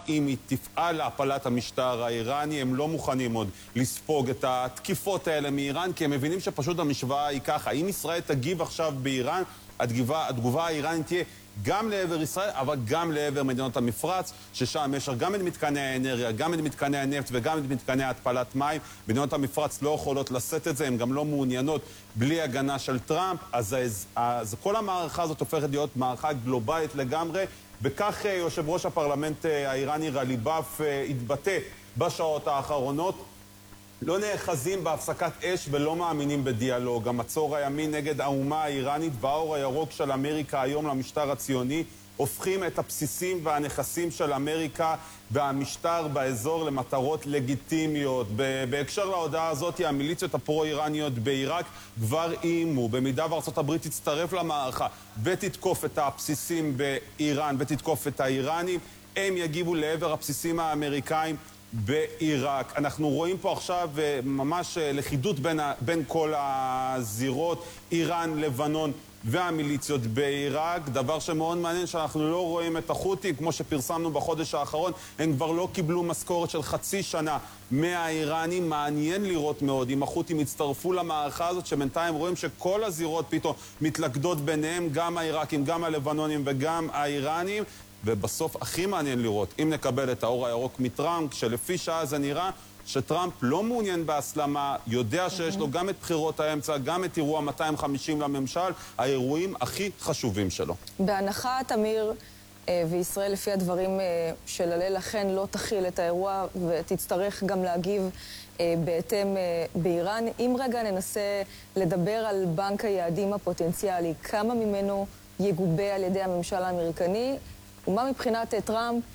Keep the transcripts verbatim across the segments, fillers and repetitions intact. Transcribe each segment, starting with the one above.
אם היא תפעל להפלת המשטר האיראני. הם לא מוכנים עוד לספוג את התקיפות האלה מאיראן, כי הם מבינים שפשוט המשוואה היא ככה. אם ישראל תגיב עכשיו באיראן, התגובה, התגובה האיראנית תהיה גם לעבר ישראל, אבל גם לעבר מדינות המפרץ, ששם יש גם את מתקני האנרגיה, גם את מתקני הנפט וגם את מתקני התפלת מים. מדינות המפרץ לא יכולות לשאת את זה, הן גם לא מעוניינות בלי הגנה של טראמפ, אז, אז, אז כל המערכה הזאת הופכת להיות מערכה גלובלית לגמרי, וכך יושב ראש הפרלמנט האיראני רליבאף התבטא בשעות האחרונות. לא נאחזים בהפסקת אש ולא מאמינים בדיאלוג. המצור הימי נגד האומה האיראנית והאור הירוק של אמריקה היום למשטר הציוני הופכים את הבסיסים והנכסים של אמריקה והמשטר באזור למטרות לגיטימיות. בהקשר להודעה הזאת, המיליציות הפרו-איראניות בעיראק כבר איימו. במידה וארצות הברית תצטרף למערכה ותתקוף את הבסיסים באיראן ותתקוף את האיראנים, הם יגיבו לעבר הבסיסים האמריקאים בעיראק. אנחנו רואים פה עכשיו ממש לחידות בין, בין כל הזירות, איראן, לבנון והמיליציות בעיראק. דבר שמאוד מעניין שאנחנו לא רואים את החות'ים, כמו שפרסמנו בחודש האחרון, הם כבר לא קיבלו משכורת של חצי שנה מהאיראנים. מעניין לראות מאוד אם החות'ים יצטרפו למערכה הזאת, שבינתיים רואים שכל הזירות פתאום מתלכדות ביניהם, גם העיראקים, גם הלבנונים וגם האיראנים. ובסוף הכי מעניין לראות אם נקבל את האור הירוק מטראמפ, שלפי שעה זה נראה שטראמפ לא מעוניין בהסלמה, יודע שיש לו גם את בחירות האמצע, גם את אירוע מאתיים וחמישים לממשל, האירועים הכי חשובים שלו. בהנחה, תמיר, וישראל לפי הדברים של הלל אכן לא תכיל את האירוע ותצטרך גם להגיב בהתאם באיראן. אם רגע ננסה לדבר על בנק היעדים הפוטנציאלי, כמה ממנו יגובה על ידי הממשל האמריקני, ומה מבחינת טראמפ,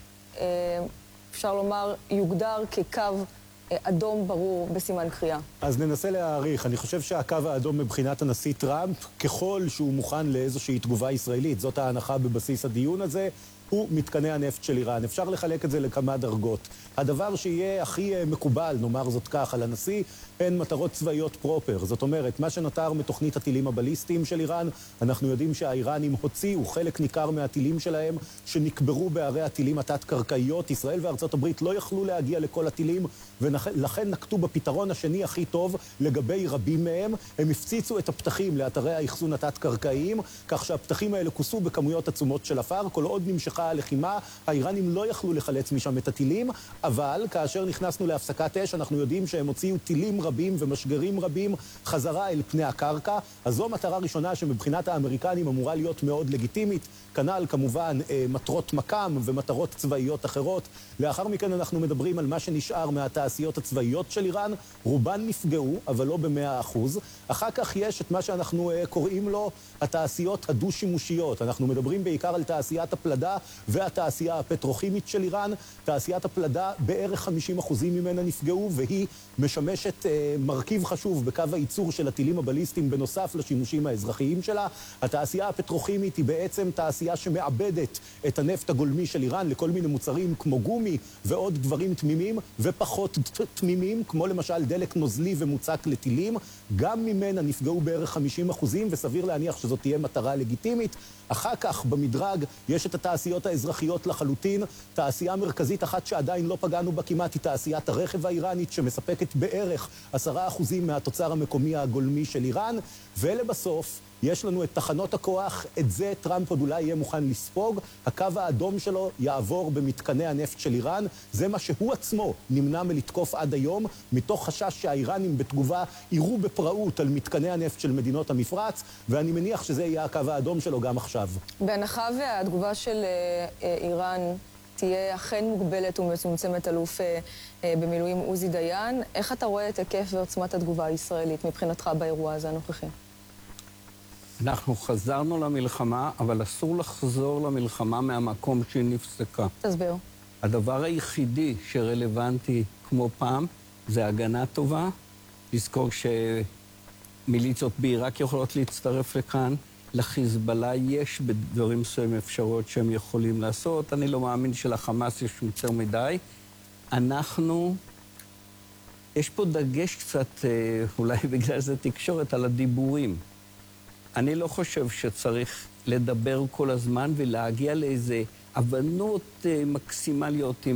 אפשר לומר, יוגדר כקו אדום ברור בסימן קריאה? אז ננסה להעריך. אני חושב שהקו האדום מבחינת הנשיא טראמפ, ככל שהוא מוכן לאיזושהי תגובה ישראלית, זאת ההנחה בבסיס הדיון הזה, הוא מתקני הנפט של איראן. אפשר לחלק את זה לכמה דרגות. הדבר שיהיה הכי מקובל, נאמר זאת כך, על הנשיא, הן מטרות צבאיות פרופר. זאת אומרת, מה שנותר מתוכנית הטילים הבליסטיים של איראן, אנחנו יודעים שהאיראנים הוציאו חלק ניכר מהטילים שלהם שנקברו בערי הטילים התת-קרקעיות. ישראל וארצות הברית לא יכלו להגיע לכל הטילים, ולכן נקטו בפתרון השני הכי טוב לגבי רבים מהם. הם הפציצו את הפתחים לאתרי האחסון התת-קרקעיים, כך שהפתחים האלה כוסו בכמויות עצומות של אפר. כל עוד נמשכה הלחימה, האיראנים לא יכלו לחלץ משם את הטילים, אבל כאשר נכנסנו להפסקת אש, אנחנו יודעים שהם הוציאו טילים רבים ומשגרים רבים חזרה אל פני הקרקע. אז זו מטרה ראשונה שמבחינת האמריקנים אמורה להיות מאוד לגיטימית. כנ"ל כמובן מטרות מקם ומטרות צבאיות אחרות. לאחר מכן אנחנו מדברים על מה שנשאר מהתעשיות הצבאיות של איראן. רובן נפגעו, אבל לא במאה אחוז. אחר כך יש את מה שאנחנו קוראים לו התעשיות הדו-שימושיות. אנחנו מדברים בעיקר על תעשיית הפלדה והתעשייה הפטרוכימית של איראן. תעשיית הפלדה בערך חמישים אחוזים ממנה נפגעו, והיא משמשת מרכיב חשוב בקו הייצור של הטילים הבליסטיים בנוסף לשימושים האזרחיים שלה. התעשייה הפטרוכימית היא בעצם תעשייה שמעבדת את הנפט הגולמי של איראן לכל מיני מוצרים כמו גומי ועוד דברים תמימים ופחות תמימים, כמו למשל דלק נוזלי ומוצק לטילים. גם ממנה נפגעו בערך חמישים אחוזים, וסביר להניח שזאת תהיה מטרה לגיטימית. אחר כך במדרג יש את התעשיות האזרחיות לחלוטין. תעשייה מרכזית אחת שעדיין לא פגענו בה כמעט היא תעשיית הרכב האיראנית, שמספקת בערך עשרה אחוזים מהתוצר המקומי הגולמי של איראן. ולבסוף יש לנו את תחנות הכוח, את זה טראמפ עוד אולי יהיה מוכן לספוג. הקו האדום שלו יעבור במתקני הנפט של איראן. זה מה שהוא עצמו נמנע מלתקוף עד היום, מתוך חשש שהאיראנים בתגובה יראו בפראות על מתקני הנפט של מדינות המפרץ, ואני מניח שזה יהיה הקו האדום שלו גם עכשיו. בהנחה והתגובה של איראן תהיה אכן מוגבלת ומצומצמת, אלוף במילואים עוזי דיין, איך אתה רואה את היקף ועוצמת התגובה הישראלית מבחינתך באירוע הזה הנוכחי? אנחנו חזרנו למלחמה, אבל אסור לחזור למלחמה מהמקום שהיא נפסקה. תסביר. הדבר היחידי שרלוונטי כמו פעם זה הגנה טובה. לזכור שמיליציות בעיראק יכולות להצטרף לכאן. לחיזבאללה יש בדברים מסוים אפשרויות שהם יכולים לעשות. אני לא מאמין שלחמאס יש יותר מדי. אנחנו, יש פה דגש קצת, אולי בגלל זה תקשורת, על הדיבורים. אני לא חושב שצריך לדבר כל הזמן ולהגיע לאיזה הבנות מקסימליות עם